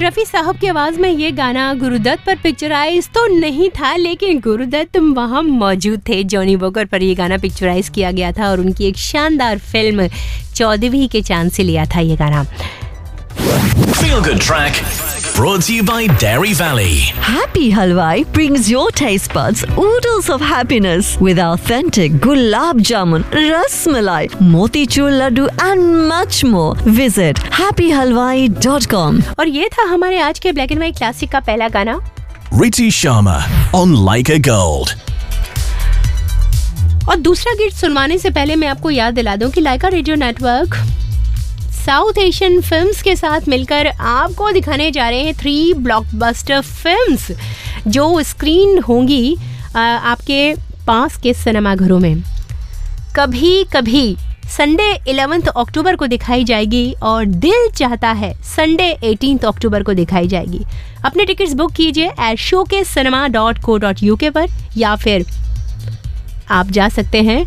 रफी साहब की आवाज में ये गाना गुरुदत्त पर पिक्चराइज तो नहीं था, लेकिन गुरुदत्त वहाँ मौजूद थे। जॉनी वॉकर पर ये गाना पिक्चराइज किया गया था और उनकी एक शानदार फिल्म 14वीं के चांद से लिया था ये गाना। Feel Good Track brought to you by Dairy Valley. Happy Halwai brings your taste buds oodles of happiness with authentic gulab jamun, ras malai, motichur laddu and much more. Visit happyhalwai.com. और ये था हमारे आज के black and white classic का पहला गाना। Ritu Sharma on Like a Gold. और दूसरा गीत सुनवाने से पहले मैं आपको याद दिला दूं कि लाइका radio network south Asian films के साथ मिलकर आपको दिखाने जा रहे हैं 3 ब्लॉकबस्टर फिल्म्स जो स्क्रीन होंगी आपके पास के सिनेमा घरों में। कभी कभी संडे 11 अक्टूबर को दिखाई जाएगी और दिल चाहता है संडे 18 अक्टूबर को दिखाई जाएगी। अपने टिकट्स बुक कीजिए @showcasecinema.co.uk पर या फिर आप जा सकते हैं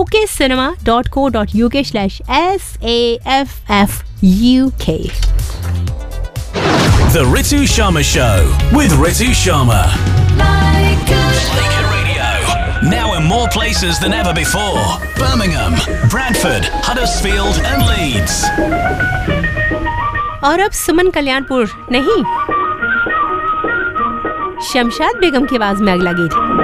showcasecinema.co.uk/SAFFUK. The Ritu Sharma Show with Ritu Sharma. Like a Radio. Now in more places than ever before. Birmingham, Bradford, Huddersfield and Leeds. और अब सुमन कल्याणपुर नहीं, शमशाद बेगम की आवाज में अगला गीत।